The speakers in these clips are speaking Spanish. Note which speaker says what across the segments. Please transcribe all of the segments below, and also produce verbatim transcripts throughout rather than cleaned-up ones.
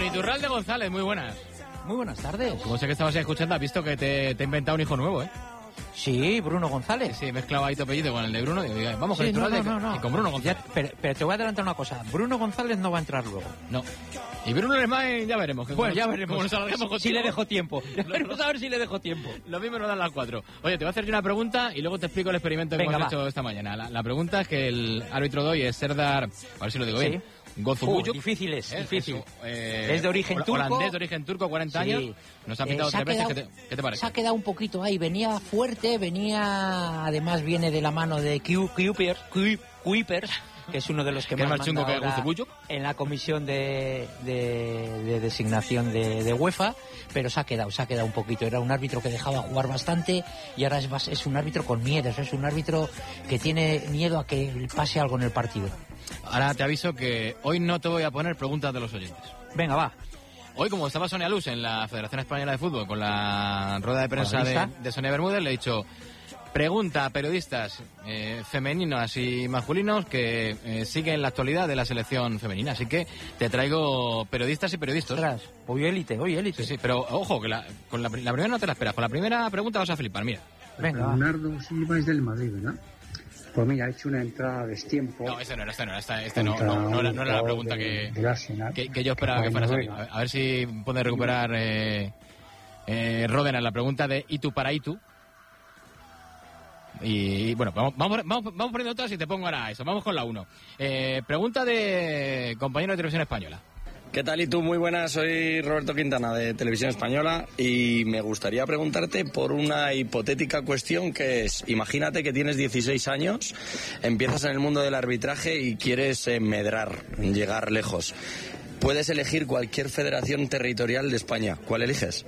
Speaker 1: Don Iturralde González, muy buenas.
Speaker 2: Muy buenas tardes.
Speaker 1: Como sé que estabas escuchando, has visto que te, te he inventado un hijo nuevo, ¿eh?
Speaker 2: Sí, Bruno González.
Speaker 1: Sí, he mezclado ahí tu apellido con el de Bruno. Y vamos con
Speaker 2: sí,
Speaker 1: Iturralde
Speaker 2: no, no, no, no.
Speaker 1: y con Bruno González.
Speaker 2: Ya, pero, pero te voy a adelantar una cosa. Bruno González no va a entrar luego.
Speaker 1: No. Y Bruno Lemay, ya veremos. Que
Speaker 2: bueno,
Speaker 1: como,
Speaker 2: ya veremos.
Speaker 1: Como nos alarguemos
Speaker 2: si
Speaker 1: contigo.
Speaker 2: le dejo tiempo. Vamos a ver si le dejo tiempo.
Speaker 1: Lo mismo nos dan las cuatro. Oye, te voy a hacer yo una pregunta y luego te explico el experimento que
Speaker 2: Venga,
Speaker 1: hemos
Speaker 2: va.
Speaker 1: hecho esta mañana. La, la pregunta es que el árbitro de hoy es Serdar, a ver si lo digo
Speaker 2: Sí.
Speaker 1: bien, Gozubuyuk.
Speaker 2: Uh, difícil es,
Speaker 1: ¿Eh?
Speaker 2: difícil.
Speaker 1: Eso, eh,
Speaker 2: Es de origen
Speaker 1: hola-
Speaker 2: turco.
Speaker 1: Holandés de origen turco, cuarenta
Speaker 2: Sí.
Speaker 1: años. Nos ha pitado
Speaker 2: Eh, se ha
Speaker 1: tres veces.
Speaker 2: quedado-
Speaker 1: ¿Qué te, qué te parece?
Speaker 2: Se ha quedado un poquito ahí. Venía fuerte, venía... Además viene de la mano de Kuipers, Kuipers, que es uno de los que
Speaker 1: ¿Qué es
Speaker 2: más
Speaker 1: más chungo
Speaker 2: manda
Speaker 1: que
Speaker 2: ahora
Speaker 1: Gozubuyuk?
Speaker 2: en la comisión de, de, de designación de, de UEFA, pero se ha quedado, se ha quedado un poquito. Era un árbitro que dejaba jugar bastante y ahora es, bas- es un árbitro con miedos, es un árbitro que tiene miedo a que pase algo en el partido.
Speaker 1: Ahora te aviso que hoy no te voy a poner preguntas de los oyentes.
Speaker 2: Venga, va.
Speaker 1: Hoy, como estaba Sonia Luz en la Federación Española de Fútbol con la rueda de prensa de,
Speaker 2: ¿Revista?
Speaker 1: de Sonia Bermúdez, le he dicho, pregunta a periodistas eh, femeninos y masculinos que eh, siguen la actualidad de la selección femenina. Así que te traigo periodistas y periodistas.
Speaker 2: Ostras, hoy élite, hoy élite.
Speaker 1: Sí, sí, pero ojo, que la, con la, la primera no te la esperas. Con la primera pregunta vas a flipar, mira.
Speaker 2: Venga, va.
Speaker 3: Bernardo Silva es del Madrid, ¿verdad? Pues mira, ha hecho una entrada a destiempo.
Speaker 1: No, este no era, este no era, este, este no, no, no, era, no era la pregunta que,
Speaker 3: del Arsenal,
Speaker 1: que, que yo esperaba que fuera a salir.
Speaker 3: Noruega.
Speaker 1: A ver si puede recuperar eh, eh, Ródenas la pregunta de Itu para Itu. Y bueno, vamos, vamos, vamos, vamos poniendo otras y te pongo ahora eso. Vamos con la uno. Eh, pregunta de compañero de Televisión Española.
Speaker 4: ¿Qué tal y tú? Muy buenas, soy Roberto Quintana de Televisión Española y me gustaría preguntarte por una hipotética cuestión que es, imagínate que tienes dieciséis años, empiezas en el mundo del arbitraje y quieres eh, medrar, llegar lejos. Puedes elegir cualquier federación territorial de España. ¿Cuál eliges?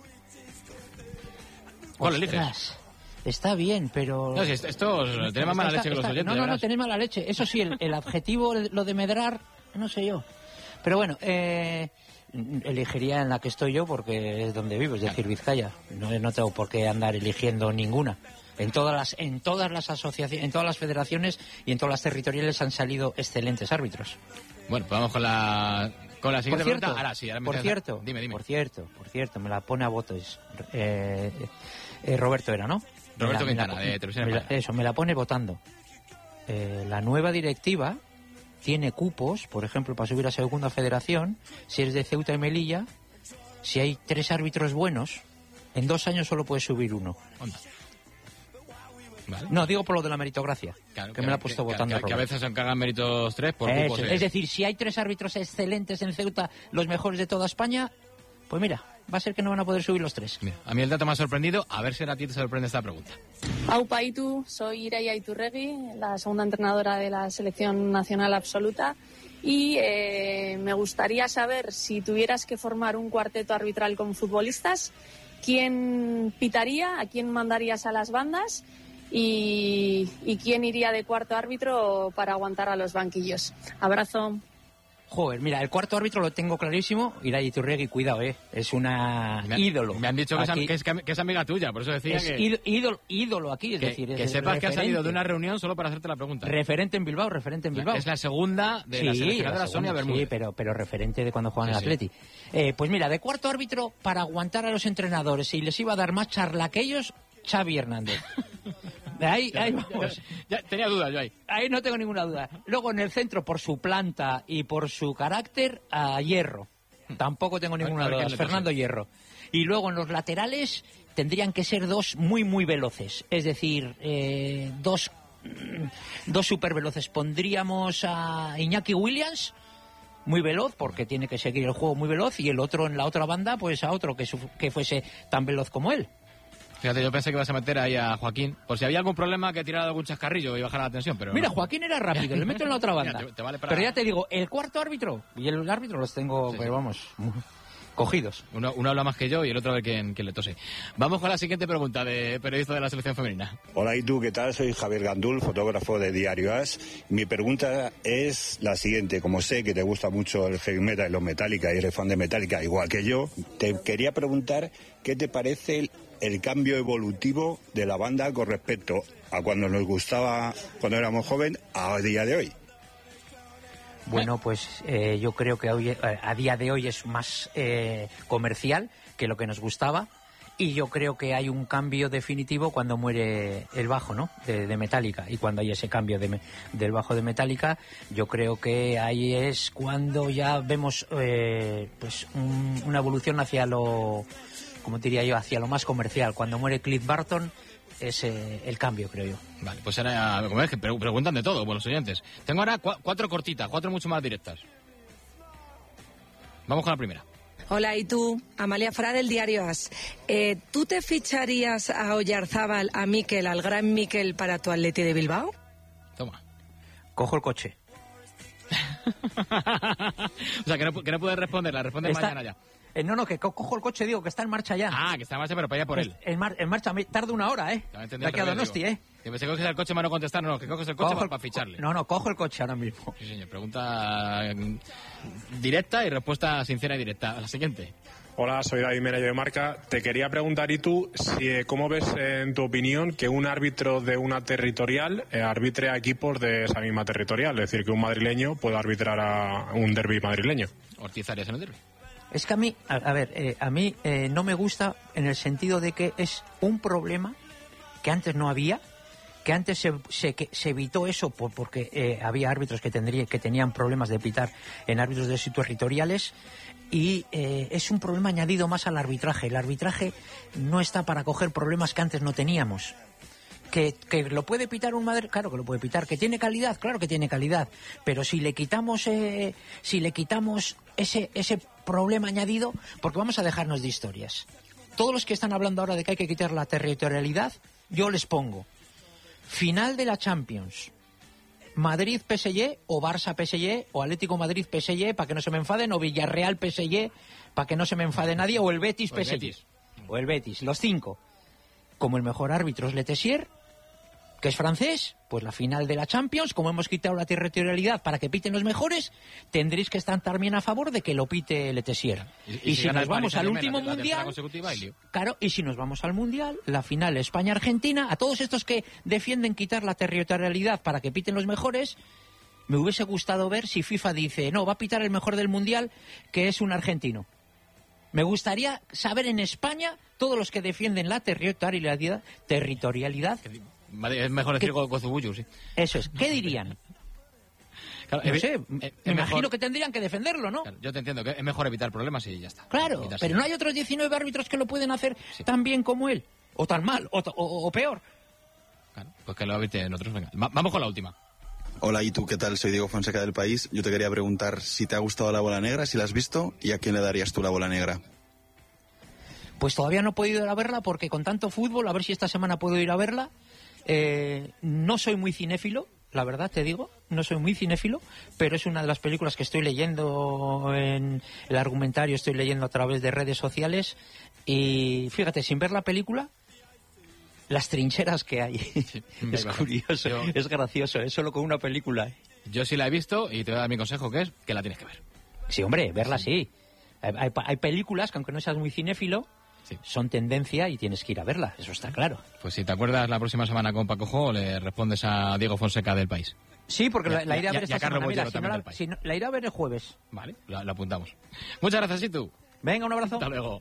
Speaker 1: ¿Cuál eliges?
Speaker 2: Ostras, está bien, pero...
Speaker 1: No, si esto, esto tiene más mala
Speaker 2: Está-
Speaker 1: leche que los
Speaker 2: está-
Speaker 1: oyentes.
Speaker 2: No, no, no,
Speaker 1: verás.
Speaker 2: tenéis mala leche. Eso sí, el, el adjetivo, lo de medrar, no sé yo. Pero bueno, eh, elegiría en la que estoy yo porque es donde vivo, es decir, Vizcaya. No, no tengo por qué andar eligiendo ninguna. En todas las, en todas las asociaciones, en todas las federaciones y en todas las territoriales han salido excelentes árbitros.
Speaker 1: Bueno, pues vamos con la, con la
Speaker 2: Por
Speaker 1: siguiente
Speaker 2: cierto,
Speaker 1: pregunta. Ahora sí, ahora me
Speaker 2: por
Speaker 1: interesa.
Speaker 2: cierto,
Speaker 1: Dime, dime.
Speaker 2: por cierto, por cierto, me la pone a votos. Eh, eh, Roberto era, ¿no?
Speaker 1: Roberto
Speaker 2: Me la- me la
Speaker 1: Quintana,
Speaker 2: pone-
Speaker 1: de Televisión
Speaker 2: me la-
Speaker 1: Española.
Speaker 2: Eso, me la pone votando. Eh, la nueva directiva tiene cupos, por ejemplo, para subir a segunda federación, si eres de Ceuta y Melilla, si hay tres árbitros buenos, en dos años solo puedes subir uno.
Speaker 1: Onda. Vale.
Speaker 2: No, digo por lo de la meritocracia,
Speaker 1: Claro,
Speaker 2: que me la ha puesto
Speaker 1: que-
Speaker 2: votando
Speaker 1: que, que a
Speaker 2: Roberto.
Speaker 1: veces se encargan méritos tres por
Speaker 2: Eso,
Speaker 1: cupos.
Speaker 2: es decir, si hay tres árbitros excelentes en Ceuta, los mejores de toda España, pues mira, va a ser que no van a poder subir los tres.
Speaker 1: Mira, a mí el dato me ha sorprendido. A ver si a ti te sorprende esta pregunta.
Speaker 5: Aupa Itu, soy Ireia Iturregui, la segunda entrenadora de la selección nacional absoluta y eh, me gustaría saber si tuvieras que formar un cuarteto arbitral con futbolistas, ¿quién pitaría, a quién mandarías a las bandas y, y quién iría de cuarto árbitro para aguantar a los banquillos? Abrazo.
Speaker 2: Joder, mira, el cuarto árbitro lo tengo clarísimo. Irai Iturregui, cuidado, eh. Es una
Speaker 1: Me han-
Speaker 2: ídolo.
Speaker 1: Me han dicho que es,
Speaker 2: Aquí.
Speaker 1: que, es, que es amiga tuya, por eso decía
Speaker 2: Es
Speaker 1: que,
Speaker 2: ídolo, ídolo, ídolo aquí, es
Speaker 1: que,
Speaker 2: decir,
Speaker 1: que
Speaker 2: es
Speaker 1: sepas que ha salido de una
Speaker 2: referente.
Speaker 1: reunión solo para hacerte la pregunta.
Speaker 2: Referente en Bilbao, referente en Bilbao.
Speaker 1: Es la segunda de la
Speaker 2: Sí,
Speaker 1: seleccionadora
Speaker 2: la
Speaker 1: Sonia
Speaker 2: segunda,
Speaker 1: Bermúdez.
Speaker 2: Sí, pero, pero referente de cuando juegan
Speaker 1: Sí,
Speaker 2: en
Speaker 1: sí.
Speaker 2: el Atleti. Eh, pues mira, de cuarto árbitro, para aguantar a los entrenadores y les iba a dar más charla que ellos, Xavi Hernández. De ahí, ahí vamos.
Speaker 1: Ya, tenía dudas yo ahí.
Speaker 2: Ahí no tengo ninguna duda. Luego en el centro, por su planta y por su carácter, a Hierro. Tampoco tengo ninguna
Speaker 1: A ver
Speaker 2: duda.
Speaker 1: quién le toca.
Speaker 2: Fernando Hierro. Y luego en los laterales tendrían que ser dos muy, muy veloces. Es decir, eh, dos, mm, dos súper veloces. Pondríamos a Iñaki Williams, muy veloz, porque tiene que seguir el juego muy veloz, y el otro en la otra banda, pues a otro que, su- que fuese tan veloz como él.
Speaker 1: Fíjate, yo pensé que ibas a meter ahí a Joaquín, por si había algún problema que tirara algún chascarrillo y bajara la tensión, pero
Speaker 2: Mira,
Speaker 1: no.
Speaker 2: Joaquín era rápido, le meto en la otra banda.
Speaker 1: Mira, te- te vale para-
Speaker 2: Pero ya te digo, el cuarto árbitro y el árbitro los tengo,
Speaker 1: Sí,
Speaker 2: pero
Speaker 1: sí.
Speaker 2: vamos, cogidos.
Speaker 1: Uno, uno habla más que yo y el otro a ver quién, quién le tose. Vamos con la siguiente pregunta de periodista de la selección femenina.
Speaker 6: Hola, ¿y tú qué tal? Soy Javier Gandul, fotógrafo de Diario As. Mi pregunta es la siguiente. Como sé que te gusta mucho el heavy metal y los Metallica y eres fan de Metallica igual que yo, te quería preguntar qué te parece el, el cambio evolutivo de la banda con respecto a cuando nos gustaba cuando éramos jóvenes a día de hoy.
Speaker 2: Bueno, pues eh, yo creo que hoy, a día de hoy es más eh, comercial que lo que nos gustaba. Y yo creo que hay un cambio definitivo cuando muere el bajo, ¿no? De, de Metallica. Y cuando hay ese cambio de, del bajo de Metallica, yo creo que ahí es cuando ya vemos eh, pues un, una evolución hacia lo, como diría yo, hacia lo más comercial. Cuando muere Cliff Burton es eh, el cambio, creo yo.
Speaker 1: Vale, pues ahora, como ves, que preguntan de todo, por los oyentes. Tengo ahora cu cuatro cortitas, cuatro mucho más directas. Vamos con la primera.
Speaker 7: Hola, ¿y tú? Amalia Fra del diario As. Eh, ¿Tú te ficharías a Oyarzábal, a Mikel, al gran Mikel, para tu Atleti de Bilbao?
Speaker 1: Toma.
Speaker 2: Cojo el coche.
Speaker 1: O sea, que no, que no puedes responder, la respondes
Speaker 2: Está...
Speaker 1: mañana ya.
Speaker 2: Eh, no, no, que co cojo el coche, digo, que está en marcha ya.
Speaker 1: Ah, que está en marcha, pero para allá por él.
Speaker 2: En, mar en marcha, me tarda una hora, ¿eh? De aquí a Donosti, ¿eh?
Speaker 1: Que me se coges el coche para no contestar, no, no, que coges el coche para, para ficharle.
Speaker 2: No, no, cojo el coche ahora mismo.
Speaker 1: Sí, señor, pregunta directa y respuesta sincera y directa. La siguiente.
Speaker 8: Hola, soy David Merayo de Marca. Te quería preguntar, ¿y tú, si, cómo ves, en tu opinión, que un árbitro de una territorial eh, arbitre a equipos de esa misma territorial? Es decir, que un madrileño pueda arbitrar a un derbi madrileño.
Speaker 1: Ortiz Arias en el derbi.
Speaker 2: Es que a mí, a, a ver, eh, a mí eh, no me gusta en el sentido de que es un problema que antes no había, que antes se, se, que se evitó eso por, porque eh, había árbitros que, tendría, que tenían problemas de pitar en árbitros de sitios territoriales y eh, es un problema añadido más al arbitraje. El arbitraje no está para coger problemas que antes no teníamos. Que, que lo puede pitar un Madrid, claro que lo puede pitar. Que tiene calidad, claro que tiene calidad. Pero si le quitamos, eh, si le quitamos ese ese problema añadido, porque vamos a dejarnos de historias. Todos los que están hablando ahora de que hay que quitar la territorialidad, yo les pongo final de la Champions, Madrid P S G o Barça P S G o Atlético Madrid P S G para que no se me enfaden, o Villarreal P S G para que no se me enfade nadie, o el Betis P S G o el Betis, o el Betis, los cinco. Como el mejor árbitro es Letessier, que es francés, pues la final de la Champions, como hemos quitado la territorialidad para que piten los mejores, tendréis que estar también a favor de que lo pite Letessier. Y, y, y si, si nos vamos al último la, mundial, la claro, y si nos vamos al mundial, la final España-Argentina, a todos estos que defienden quitar la territorialidad para que piten los mejores, me hubiese gustado ver si FIFA dice, no, va a pitar el mejor del mundial, que es un argentino. Me gustaría saber en España todos los que defienden la territorialidad, territorialidad.
Speaker 1: Es mejor decir Gozubullu, sí.
Speaker 2: Eso es. ¿Qué dirían? Claro, no sé, me imagino mejor, que tendrían que defenderlo, ¿no?
Speaker 1: Claro, yo te entiendo, que es mejor evitar problemas y ya está.
Speaker 2: Claro, pero no hay otros diecinueve árbitros que lo pueden hacer sí. tan bien como él, o tan mal, o, o, o peor.
Speaker 1: Claro, pues que lo eviten otros. Venga, Va, vamos con la última.
Speaker 9: Hola, ¿y tú qué tal? Soy Diego Fonseca del País. Yo te quería preguntar si te ha gustado la bola negra, si la has visto, y a quién le darías tú la bola negra.
Speaker 2: Pues todavía no he podido ir a verla porque con tanto fútbol, a ver si esta semana puedo ir a verla. Eh, no soy muy cinéfilo, la verdad te digo, no soy muy cinéfilo, pero es una de las películas que estoy leyendo en el argumentario, estoy leyendo a través de redes sociales y fíjate, sin ver la película, las trincheras que hay. Sí, es curioso, yo, es gracioso, es solo con una película.
Speaker 1: Yo sí la he visto y te voy a dar mi consejo, que es que la tienes que ver.
Speaker 2: Sí, hombre, verla sí. Hay, hay, hay películas que aunque no seas muy cinéfilo, sí. son tendencia y tienes que ir a verla, eso está claro.
Speaker 1: Pues si te acuerdas, la próxima semana con Paco Jo le respondes a Diego Fonseca del País.
Speaker 2: Sí, porque
Speaker 1: ya,
Speaker 2: la, la iré a ver
Speaker 1: ya,
Speaker 2: esta
Speaker 1: ya
Speaker 2: semana. Mira, si no
Speaker 1: la,
Speaker 2: si no, la iré a ver el jueves.
Speaker 1: Vale, la, la apuntamos. Muchas gracias, ¿y tú?
Speaker 2: Venga, un abrazo.
Speaker 1: Hasta luego.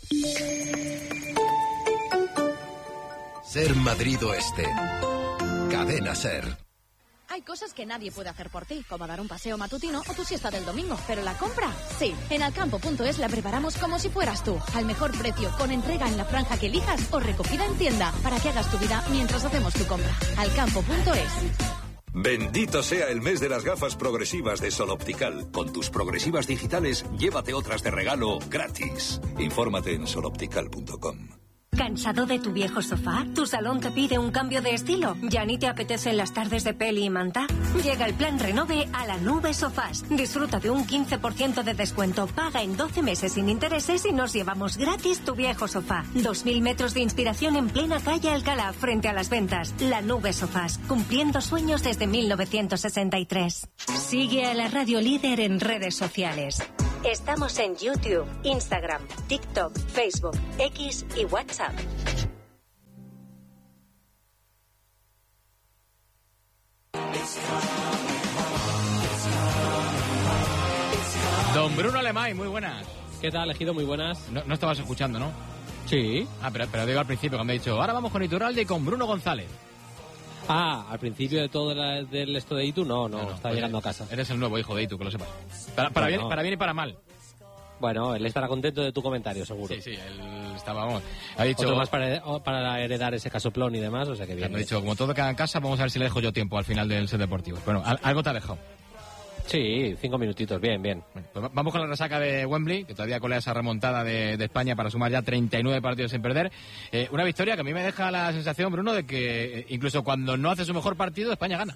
Speaker 10: Ser Madrid Oeste. Cadena Ser.
Speaker 11: Hay cosas que nadie puede hacer por ti, como dar un paseo matutino o tu siesta del domingo. Pero la compra, sí. En alcampo punto es la preparamos como si fueras tú. Al mejor precio, con entrega en la franja que elijas o recogida en tienda, para que hagas tu vida mientras hacemos tu compra. alcampo punto es.
Speaker 10: Bendito sea el mes de las gafas progresivas de Sol Optical. Con tus progresivas digitales, llévate otras de regalo gratis. Infórmate en sol optical punto com.
Speaker 12: ¿Cansado de tu viejo sofá? ¿Tu salón te pide un cambio de estilo? ¿Ya ni te apetecen las tardes de peli y manta? Llega el plan Renove a la Nube Sofás. Disfruta de un quince por ciento de descuento. Paga en doce meses sin intereses y nos llevamos gratis tu viejo sofá. dos mil metros de inspiración en plena calle Alcalá, frente a las ventas. La Nube Sofás, cumpliendo sueños desde mil novecientos sesenta y tres. Sigue a la Radio Líder en redes sociales. Estamos en YouTube, Instagram, TikTok, Facebook, X y WhatsApp. It's coming home, it's coming.
Speaker 1: Don Bruno Alemán, muy buenas.
Speaker 13: ¿Qué tal, elegido? Muy buenas.
Speaker 1: No, no estabas escuchando, ¿no?
Speaker 13: Sí.
Speaker 1: Ah, pero, pero digo al principio, cuando he dicho, ahora vamos con Iturralde y con Bruno González.
Speaker 13: Ah, al principio de todo la, del esto de Itu, no, no, no, no está pues llegando
Speaker 1: eres,
Speaker 13: a casa.
Speaker 1: Eres el nuevo hijo de Itu, que lo sepas. Para, para, bueno. bien, para bien y para mal.
Speaker 13: Bueno, él estará contento de tu comentario, seguro.
Speaker 1: Sí, sí, él estaba, vamos, ha dicho...
Speaker 13: Otro más para, para heredar ese casoplón y demás, o sea que bien.
Speaker 1: Ha dicho, como todo queda en casa, vamos a ver si le dejo yo tiempo al final del set deportivo. Bueno, algo te ha dejado.
Speaker 13: Sí, cinco minutitos, bien, bien.
Speaker 1: Bueno, pues vamos con la resaca de Wembley, que todavía colea esa remontada de, de España para sumar ya treinta y nueve partidos sin perder. Eh, una victoria que a mí me deja la sensación, Bruno, de que eh, incluso cuando no hace su mejor partido, España gana.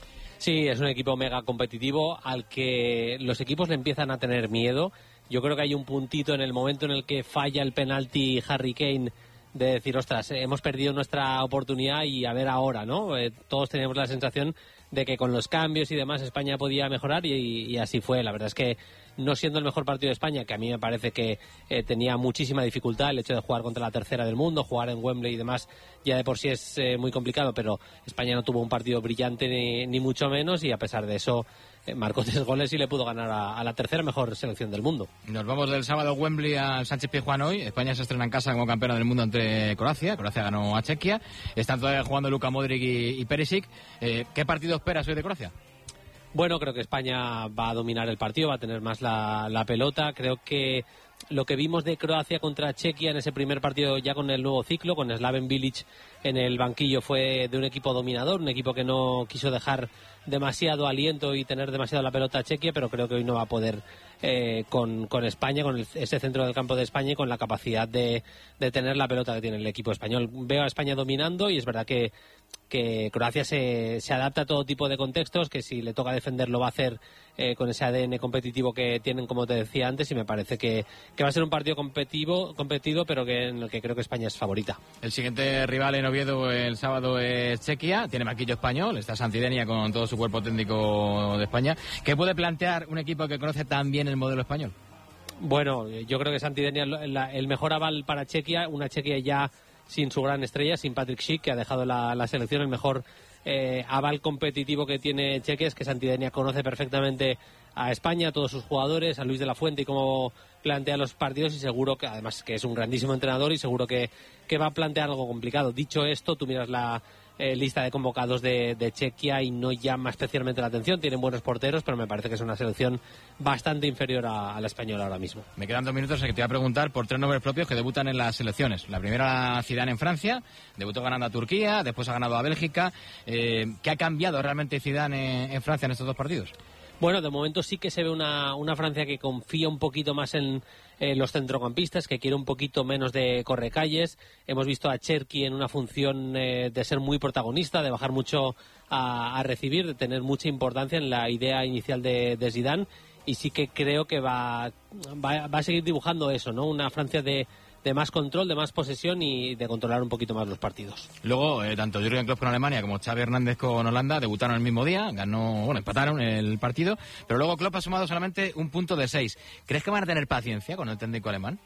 Speaker 13: Sí, es un equipo mega competitivo al que los equipos le empiezan a tener miedo. Yo creo que hay un puntito en el momento en el que falla el penalti Harry Kane de decir, ostras, hemos perdido nuestra oportunidad y a ver ahora, ¿no? Eh, todos teníamos la sensación de que con los cambios y demás España podía mejorar y, y así fue. La verdad es que no siendo el mejor partido de España, que a mí me parece que eh, tenía muchísima dificultad el hecho de jugar contra la tercera del mundo, jugar en Wembley y demás, ya de por sí es eh, muy complicado, pero España no tuvo un partido brillante ni, ni mucho menos y a pesar de eso eh, marcó tres goles y le pudo ganar a, a la tercera mejor selección del mundo.
Speaker 1: Nos vamos del sábado Wembley al Sánchez Pizjuán hoy. España se estrena en casa como campeona del mundo ante Croacia. Croacia ganó a Chequia. Están todavía jugando Luka Modric y, y Perisic. Eh, ¿Qué partido esperas hoy de Croacia?
Speaker 13: Bueno, creo que España va a dominar el partido, va a tener más la, la pelota. Creo que lo que vimos de Croacia contra Chequia en ese primer partido ya con el nuevo ciclo, con Slaven Bilic en el banquillo, fue de un equipo dominador, un equipo que no quiso dejar demasiado aliento y tener demasiado la pelota a Chequia, pero creo que hoy no va a poder eh, con, con España, con el, ese centro del campo de España y con la capacidad de, de tener la pelota que tiene el equipo español. Veo a España dominando y es verdad que que Croacia se, se adapta a todo tipo de contextos, que si le toca defender lo va a hacer eh, con ese A D N competitivo que tienen, como te decía antes, y me parece que, que va a ser un partido competitivo, competido, pero que en el que creo que España es favorita.
Speaker 1: El siguiente rival en Oviedo el sábado es Chequia, tiene banquillo español, está Santidenia con todo su cuerpo técnico de España. ¿Qué puede plantear un equipo que conoce tan bien el modelo español?
Speaker 13: Bueno, yo creo que Santidenia es el mejor aval para Chequia, una Chequia ya sin su gran estrella, sin Patrick Schick, que ha dejado la, la selección. El mejor eh, aval competitivo que tiene Chequia es que Santidenia conoce perfectamente a España, a todos sus jugadores, a Luis de la Fuente y cómo plantea los partidos, y seguro que además que es un grandísimo entrenador y seguro que, que va a plantear algo complicado. Dicho esto, tú miras la eh, lista de convocados de, de Chequia y no llama especialmente la atención. Tienen buenos porteros, pero me parece que es una selección bastante inferior a, a la española ahora mismo.
Speaker 1: Me quedan dos minutos en que te voy a preguntar por tres nombres propios que debutan en las selecciones. La primera, Zidane en Francia, debutó ganando a Turquía, después ha ganado a Bélgica. Eh, ¿Qué ha cambiado realmente Zidane en, en Francia en estos dos partidos?
Speaker 13: Bueno, de momento sí que se ve una, una Francia que confía un poquito más en, en los centrocampistas, que quiere un poquito menos de correcalles. Hemos visto a Cherki en una función eh, de ser muy protagonista, de bajar mucho a, a recibir, de tener mucha importancia en la idea inicial de, de Zidane, y sí que creo que va, va, va a seguir dibujando eso, ¿no? Una Francia de de más control, de más posesión y de controlar un poquito más los partidos.
Speaker 1: Luego, eh, tanto Jürgen Klopp con Alemania como Xavi Hernández con Holanda debutaron el mismo día, ganó, bueno, empataron el partido, pero luego Klopp ha sumado solamente un punto de seis. ¿Crees que van a tener paciencia con el técnico alemán?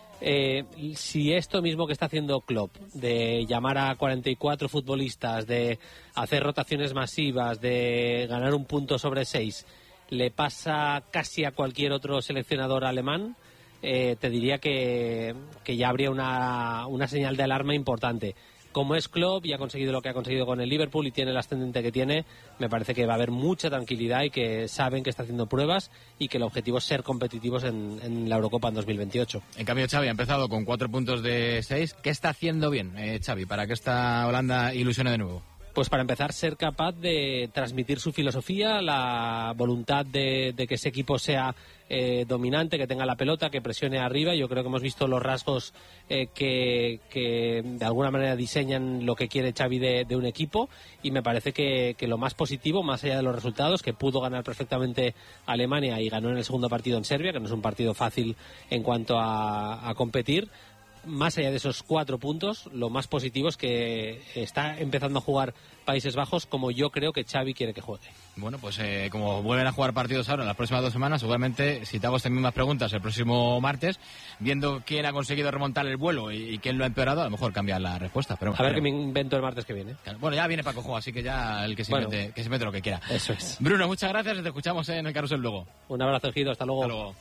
Speaker 13: Eh, si esto mismo que está haciendo Klopp, de llamar a cuarenta y cuatro futbolistas, de hacer rotaciones masivas, de ganar un punto sobre seis, le pasa casi a cualquier otro seleccionador alemán, Eh, te diría que, que ya habría una, una señal de alarma importante. Como es Klopp y ha conseguido lo que ha conseguido con el Liverpool y tiene el ascendente que tiene, me parece que va a haber mucha tranquilidad y que saben que está haciendo pruebas y que el objetivo es ser competitivos en, en la Eurocopa en dos mil veintiocho.
Speaker 1: En cambio, Xavi ha empezado con cuatro puntos de seis. ¿Qué está haciendo bien eh, Xavi para que esta Holanda ilusione de nuevo?
Speaker 13: Pues para empezar, ser capaz de transmitir su filosofía, la voluntad de, de que ese equipo sea eh, dominante, que tenga la pelota, que presione arriba. Yo creo que hemos visto los rasgos eh, que, que de alguna manera diseñan lo que quiere Xavi de, de un equipo, y me parece que, que lo más positivo, más allá de los resultados, que pudo ganar perfectamente a Alemania y ganó en el segundo partido en Serbia, que no es un partido fácil en cuanto a, a competir, más allá de esos cuatro puntos, lo más positivo es que está empezando a jugar Países Bajos como yo creo que Xavi quiere que juegue.
Speaker 1: Bueno, pues eh, como vuelven a jugar partidos ahora en las próximas dos semanas, seguramente si te hago estas mismas preguntas el próximo martes, viendo quién ha conseguido remontar el vuelo y, y quién lo ha empeorado, a lo mejor cambia la respuesta. Pero,
Speaker 13: a ver
Speaker 1: pero,
Speaker 13: qué me invento el martes que viene.
Speaker 1: Bueno, ya viene Paco Jo, así que ya el que se,
Speaker 13: bueno,
Speaker 1: invente, que se invente lo que quiera.
Speaker 13: Eso es.
Speaker 1: Bruno, muchas gracias y te escuchamos en el Carrusel luego.
Speaker 13: Un abrazo, Gido, hasta luego.
Speaker 1: Hasta luego.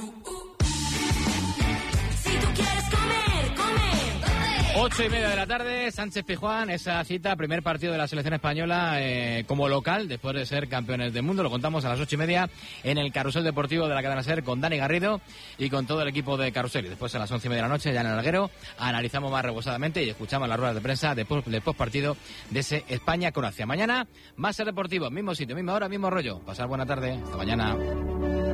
Speaker 1: Ocho y media de la tarde, Sánchez-Pizjuán, esa cita, primer partido de la selección española eh, como local, después de ser campeones del mundo. Lo contamos a las ocho y media en el Carrusel Deportivo de la cadena SER con Dani Garrido y con todo el equipo de Carrusel. Y después a las once y media de la noche, ya en el Alguero, analizamos más reposadamente y escuchamos las ruedas de prensa después del postpartido de ese España-Croacia. Mañana, más Ser Deportivo, mismo sitio, misma hora, mismo rollo. Pasar buena tarde, hasta mañana.